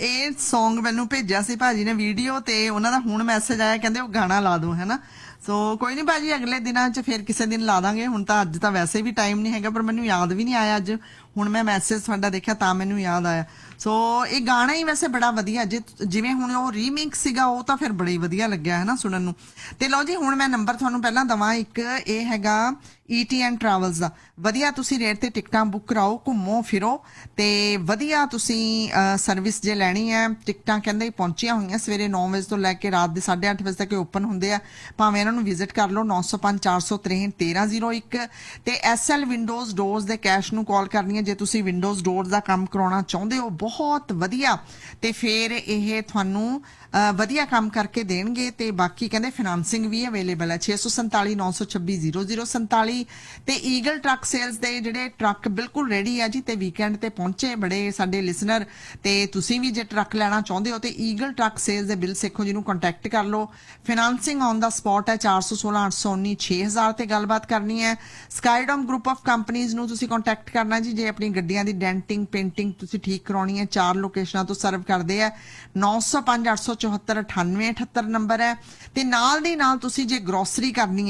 ਇਹ ਸੌਂਗ ਮੈਨੂੰ ਭੇਜਿਆ ਸੀ ਭਾਜੀ ਨੇ ਵੀਡੀਓ ਤੇ ਉਹਨਾਂ ਦਾ ਹੁਣ ਮੈਸੇਜ ਆਇਆ ਕਹਿੰਦੇ ਉਹ ਗਾਣਾ ਲਾ ਦੋ ਹੈ ਨਾ। ਸੋ ਕੋਈ ਨਹੀਂ ਭਾਜੀ ਅਗਲੇ ਦਿਨਾਂ 'ਚ ਫਿਰ ਕਿਸੇ ਦਿਨ ਲਾ ਦਾਂਗੇ। ਹੁਣ ਤਾਂ ਅੱਜ ਤਾਂ ਵੈਸੇ ਵੀ ਟਾਈਮ ਨਹੀਂ ਹੈਗਾ ਪਰ ਮੈਨੂੰ ਯਾਦ ਵੀ ਨਹੀਂ ਆਇਆ ਅੱਜ ਹੁਣ ਮੈਂ ਮੈਸੇਜ ਤੁਹਾਡਾ ਦੇਖਿਆ ਤਾਂ ਮੈਨੂੰ ਯਾਦ ਆਇਆ। ਸੋ ਇਹ ਗਾਣਾ ਹੀ ਵੈਸੇ ਬੜਾ ਵਧੀਆ ਜਿਵੇਂ ਹੁਣ ਉਹ ਰੀਮਿਕਸ ਸੀਗਾ ਉਹ ਤਾਂ ਫਿਰ ਬੜਾ ਹੀ ਵਧੀਆ ਲੱਗਿਆ ਹੈ ਨਾ ਸੁਣਨ ਨੂੰ। ਤੇ ਲਓ ਜੀ ਹੁਣ ਮੈਂ ਨੰਬਰ ਤੁਹਾਨੂੰ ਪਹਿਲਾਂ ਦਵਾਂ ਇੱਕ ਇਹ ਹੈਗਾ ETN ਟਰੈਵਲਸ ਦਾ। ਵਧੀਆ ਤੁਸੀਂ ਰੇਟ ਤੇ ਟਿਕਟਾਂ ਬੁੱਕ ਕਰਾਓ ਘੁੰਮੋ ਫਿਰੋ ਤੇ ਵਧੀਆ ਤੁਸੀਂ ਸਰਵਿਸ ਜੇ ਲੈਣੀ ਹੈ। ਟਿਕਟਾਂ ਕਹਿੰਦੇ ਪਹੁੰਚੀਆਂ ਹੋਈਆਂ ਸਵੇਰੇ 9 ਵਜੇ ਤੋਂ ਲੈ ਕੇ ਰਾਤ ਦੇ 8:30 ਵਜੇ ਤੱਕ ਓਪਨ ਹੁੰਦੇ ਆ। ਭਾਵੇਂ ਇਹਨਾਂ ਨੂੰ ਵਿਜ਼ਿਟ ਕਰ ਲਓ 905 463 1301 ਤੇ SL ਵਿੰਡੋਜ਼ ਡੋਰਸ ਦੇ ਕੈਸ਼ ਨੂੰ ਕਾਲ ਕਰਨੀ ਹੈ ਜੇ ਤੁਸੀਂ ਵਿੰਡੋਜ਼ ਡੋਰਸ ਦਾ ਕੰਮ ਕਰਾਉਣਾ ਚਾਹੁੰਦੇ ਹੋ। ਬਹੁਤ ਵਧੀਆ ਤੇ ਫਿਰ ਇਹ ਤੁਹਾਨੂੰ ਵਧੀਆ ਕੰਮ ਕਰਕੇ ਦੇਣਗੇ ਤੇ ਬਾਕੀ ਕਹਿੰਦੇ ਫਾਈਨਾਂਸਿੰਗ ਵੀ ਅਵੇਲੇਬਲ ਹੈ 647 926 0047 ਤੇ ਈਗਲ ਟਰੱਕ ਸੇਲਸ ਦੇ ਜਿਹੜੇ ਟਰੱਕ ਬਿਲਕੁਲ ਰੈਡੀ ਆ ਜੀ ਤੇ ਵੀਕਐਂਡ ਤੇ ਪਹੁੰਚੇ ਬੜੇ ਸਾਡੇ ਲਿਸਨਰ ਤੇ ਤੁਸੀਂ ਵੀ ਜੇ ਟਰੱਕ ਲੈਣਾ ਚਾਹੁੰਦੇ ਹੋ ਤੇ ਈਗਲ ਟਰੱਕ ਸੇਲਸ ਦੇ ਬਿਲ ਸੇਖੋ ਜੀ ਨੂੰ ਕੰਟੈਕਟ ਕਰ ਲਓ। ਫਾਈਨਾਂਸਿੰਗ ਔਨ ਦਾ ਸਪੌਟ ਹੈ 416 819 6000 ਤੇ ਗੱਲਬਾਤ ਕਰਨੀ ਹੈ। ਸਕਾਈਡੋਮ ਗਰੁੱਪ ਆਫ ਕੰਪਨੀਜ਼ ਨੂੰ ਤੁਸੀਂ ਕੰਟੈਕਟ ਕਰਨਾ ਜੀ ਜੇ ਆਪਣੀ ਗੱਡੀਆਂ ਦੀ ਡੈਂਟਿੰਗ ਪੇਂਟਿੰਗ ਤੁਸੀਂ ਠੀਕ ਕਰਾਉਣੀ ਹੈ। 4 ਲੋਕੇਸ਼ਨਾਂ ਤੋਂ ਸਰਵ ਕਰਦੇ ਆ 905 874 9878 ਨੰਬਰ ਹੈ। ਤੇ ਨਾਲ ਦੀ ਨਾਲ ਤੁਸੀਂ ਜੇ ਗਰੋਸਰੀ ਕਰਨੀ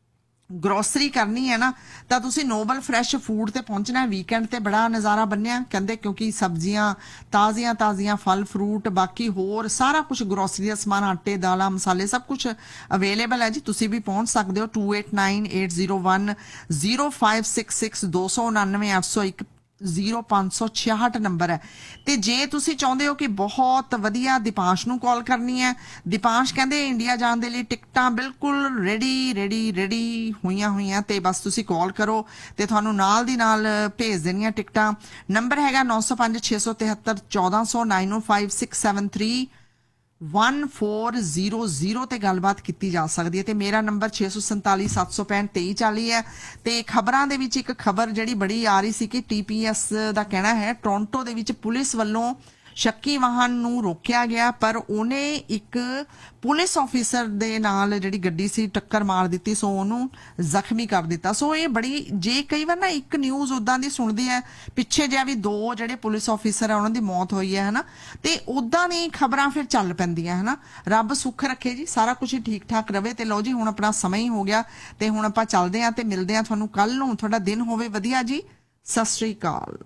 ਹੈ ਨਾ ਤਾਂ ਤੁਸੀਂ ਨੋਬਲ ਫਰੈਸ਼ ਫੂਡ ਤੇ ਪਹੁੰਚਣਾ ਹੈ। ਵੀਕਐਂਡ ਤੇ ਬੜਾ ਨਜ਼ਾਰਾ ਬੰਨਿਆ ਕਹਿੰਦੇ ਕਿਉਂਕਿ ਸਬਜ਼ੀਆਂ ਤਾਜ਼ੀਆਂ ਫਲ ਫਰੂਟ ਬਾਕੀ ਹੋਰ ਸਾਰਾ ਕੁਝ ਗਰੋਸਰੀ ਦਾ ਸਮਾਨ ਆਟੇ ਦਾਲਾਂ ਮਸਾਲੇ ਸਭ ਕੁਝ ਅਵੇਲੇਬਲ ਹੈ ਜੀ। ਤੁਸੀਂ ਵੀ ਪਹੁੰਚ ਸਕਦੇ ਹੋ 289801 0566 299 801 0566 ਨੰਬਰ ਹੈ। ਤੇ ਜੇ ਤੁਸੀਂ ਚਾਹੁੰਦੇ ਹੋ ਕਿ ਬਹੁਤ ਵਧੀਆ ਦੀਪਾਂਸ਼ ਨੂੰ ਕਾਲ ਕਰਨੀ ਹੈ। ਦੀਪਾਂਸ਼ ਕਹਿੰਦੇ ਇੰਡੀਆ ਜਾਣ ਦੇ ਲਈ ਟਿਕਟਾਂ ਬਿਲਕੁਲ ਰੈਡੀ ਹੋਈਆਂ ਤੇ ਬਸ ਤੁਸੀਂ ਕਾਲ ਕਰੋ ਤੇ ਤੁਹਾਨੂੰ ਨਾਲ ਦੀ ਨਾਲ ਭੇਜ ਦੇਣੀਆਂ ਟਿਕਟਾਂ। ਨੰਬਰ ਹੈਗਾ 905 673 1400 905 673 1400 ਤੇ ਗੱਲਬਾਤ ਕੀਤੀ ਜਾ ਸਕਦੀ ਹੈ। ਤੇ ਮੇਰਾ ਨੰਬਰ 647 765 2340 ਹੈ। ਤੇ ਖਬਰਾਂ ਦੇ ਵਿੱਚ ਇੱਕ ਖਬਰ ਜਿਹੜੀ ਬੜੀ ਆ ਰਹੀ ਸੀ ਕਿ TPS ਦਾ ਕਹਿਣਾ ਹੈ ਟੋਰਾਂਟੋ ਦੇ ਵਿੱਚ ਪੁਲਿਸ ਵੱਲੋਂ ਸ਼ੱਕੀ ਵਾਹਨ ਨੂੰ ਰੋਕਿਆ ਗਿਆ ਪਰ ਉਹਨੇ ਇੱਕ ਪੁਲਿਸ ਆਫੀਸਰ ਦੇ ਨਾਲ ਜਿਹੜੀ ਗੱਡੀ ਸੀ ਟੱਕਰ ਮਾਰ ਦਿੱਤੀ ਸੋ ਉਹਨੂੰ ਜ਼ਖਮੀ ਕਰ ਦਿੱਤਾ। ਸੋ ਇਹ ਬੜੀ ਜੇ ਕਈ ਵਾਰ ਨਾ ਇੱਕ ਨਿਊਜ਼ ਉਦਾਂ ਦੀ ਸੁਣਦੇ ਆ ਪਿੱਛੇ ਜਿਹਾ ਵੀ 2 ਜਿਹੜੇ ਪੁਲਿਸ ਆਫੀਸਰ ਆ ਉਹਨਾਂ ਦੀ ਮੌਤ ਹੋਈ ਹੈ ਹਨਾ ਤੇ ਉਦਾਂ ਦੀ ਖਬਰਾਂ ਫਿਰ ਚੱਲ ਪੈਂਦੀਆਂ ਹਨਾ। ਰੱਬ ਸੁੱਖ ਰੱਖੇ ਜੀ ਸਾਰਾ ਕੁਝ ਹੀ ਠੀਕ ਠਾਕ ਰਵੇ। ਤੇ ਲਓ ਜੀ ਹੁਣ ਆਪਣਾ ਸਮਾਂ ਹੀ ਹੋ ਗਿਆ ਤੇ ਹੁਣ ਆਪਾਂ ਚੱਲਦੇ ਹਾਂ ਤੇ ਮਿਲਦੇ ਹਾਂ ਤੁਹਾਨੂੰ ਕੱਲ ਨੂੰ। ਤੁਹਾਡਾ ਦਿਨ ਹੋਵੇ ਵਧੀਆ ਜੀ। ਸਤਿ ਸ੍ਰੀ ਅਕਾਲ।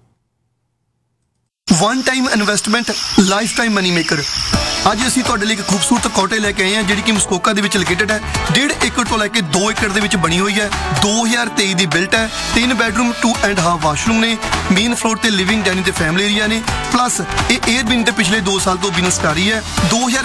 One time investment life time money maker. ਅੱਜ ਅਸੀਂ ਤੁਹਾਡੇ ਲਈ ਇੱਕ ਖੂਬਸੂਰਤ ਕੋਟੇਜ ਲੈ ਕੇ ਆਏ ਹਾਂ ਜਿਹੜੀ ਕਿ ਮਸਕੋਕਾ ਦੇ ਵਿੱਚ ਲੋਕੇਟਡ ਹੈ। 1.5 ਏਕੜ ਤੋਂ ਲੈ ਕੇ 2 ਏਕੜ ਦੇ ਵਿੱਚ ਬਣੀ ਹੋਈ ਹੈ। 2023 ਦੀ ਬਿਲਟ ਹੈ। 3 ਬੈਡਰੂਮ 2.5 ਵਾਸ਼ਰੂਮ ਨੇ। ਮੇਨ ਫਲੋਰ ਤੇ ਲਿਵਿੰਗ ਡਾਈਨਿੰਗ ਤੇ ਫੈਮਿਲੀ ਏਰੀਆ ਨੇ। ਪਲੱਸ ਇਹ 에ਅਰਬਿਨ ਤੇ ਪਿਛਲੇ 2 ਸਾਲ ਤੋਂ ਬਿਜ਼ਨਸ ਕਰ ਰਹੀ ਹੈ।